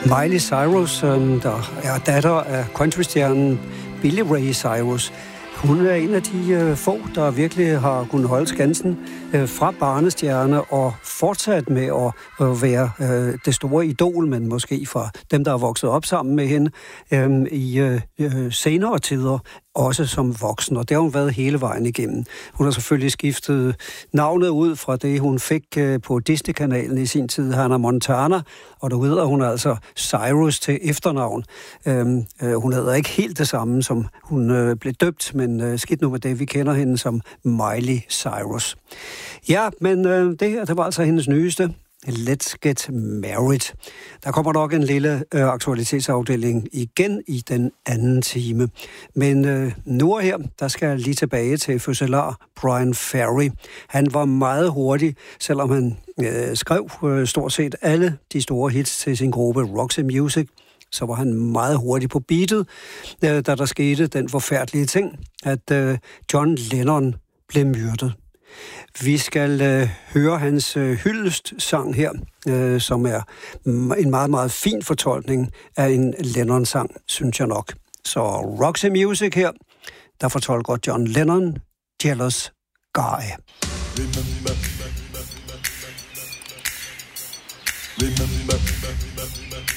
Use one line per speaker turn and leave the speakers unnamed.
Miley Cyrus, der er datter af countrystjernen Billy Ray Cyrus. Hun er en af de få, der virkelig har kunnet holde skansen fra barnestjerne og fortsat med at være det store idol, men måske fra dem, der er vokset op sammen med hende i senere tider, også som voksen, og det har hun været hele vejen igennem. Hun har selvfølgelig skiftet navnet ud fra det, hun fik på Disney-kanalen i sin tid, Hannah Montana, og der hedder hun altså Cyrus til efternavn. Hun hedder ikke helt det samme, som hun blev døbt, men skidt nu med det, vi kender hende som Miley Cyrus. Ja, men det her, det var altså hendes nyeste. Let's Get Married. Der kommer nok en lille aktualitetsafdeling igen i den anden time. Men nu og her, der skal jeg lige tilbage til fødselar Bryan Ferry. Han var meget hurtig, selvom han skrev stort set alle de store hits til sin gruppe Roxy Music. Så var han meget hurtig på beatet, da der skete den forfærdelige ting, at John Lennon blev myrdet. Vi skal høre hans hyldestsang her, som er en meget, meget fin fortolkning af en Lennon-sang, synes jeg nok. Så Roxy Music her, der fortolker John Lennon, Jealous Guy.
Remember.